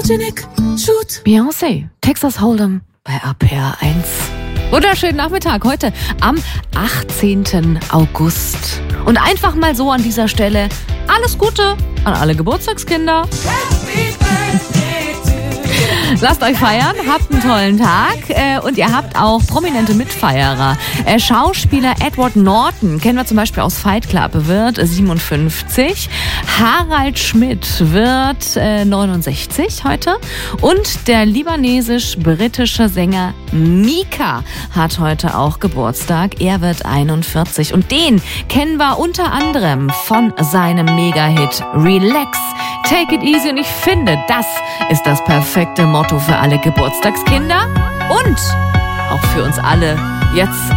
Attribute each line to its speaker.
Speaker 1: Photogenic, shoot.
Speaker 2: Beyoncé, Texas Hold'em bei RPR 1. Wunderschönen Nachmittag heute am 18. August. Und einfach mal so an dieser Stelle alles Gute an alle Geburtstagskinder. Lasst euch feiern, habt einen tollen Tag und ihr habt auch prominente Mitfeierer. Schauspieler Edward Norton, kennen wir zum Beispiel aus Fight Club, wird 57. Harald Schmidt wird 69 heute. Und der libanesisch-britische Sänger Mika hat heute auch Geburtstag. Er wird 41. Und den kennen wir unter anderem von seinem Mega-Hit Relax. Take it easy. Und ich finde, das ist das perfekte Motto für alle Geburtstagskinder und auch für uns alle jetzt